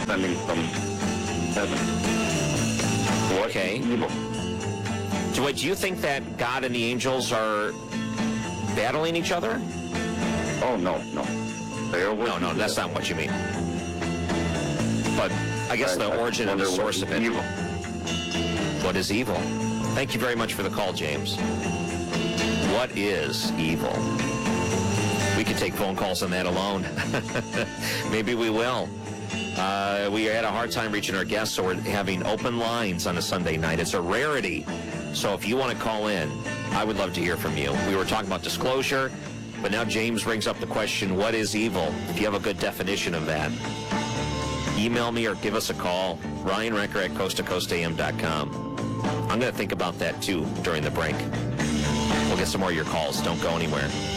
descending from heaven. What Okay. is evil? Do you think that God and the angels are battling each other? Oh, no. They are working No, that's together. not what you mean. But I guess the origin and the wonder what source of is it. evil. What is evil? Thank you very much for the call, James. What is evil? We could take phone calls on that alone. Maybe we will. We had a hard time reaching our guests, so we're having open lines on a Sunday night. It's a rarity. So if you want to call in, I would love to hear from you. We were talking about disclosure, but now James brings up the question, what is evil? If you have a good definition of that, email me or give us a call. Ryan Recker at coasttocoastam.com. I'm going to think about that, too, during the break. We'll get some more of your calls. Don't go anywhere.